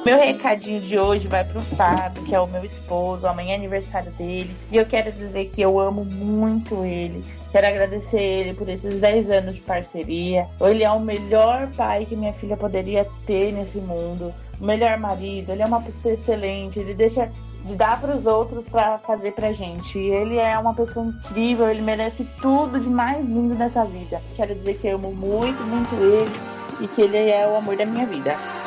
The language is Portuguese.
Meu recadinho de hoje vai pro Fábio, que é o meu esposo. Amanhã é aniversário dele. E eu quero dizer que eu amo muito ele. Quero agradecer ele por esses 10 anos de parceria. Ele é o melhor pai que minha filha poderia ter nesse mundo. O melhor marido. Ele é uma pessoa excelente. Ele deixa de dar para os outros para fazer pra gente. E ele é uma pessoa incrível. Ele merece tudo de mais lindo nessa vida. Quero dizer que eu amo muito, muito ele. E que ele é o amor da minha vida.